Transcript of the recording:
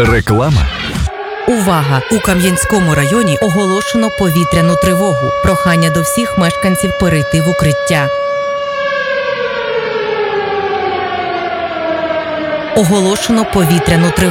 Реклама. Увага! У Кам'янському районі оголошено повітряну тривогу. Прохання до всіх мешканців перейти в укриття. Оголошено повітряну тривогу.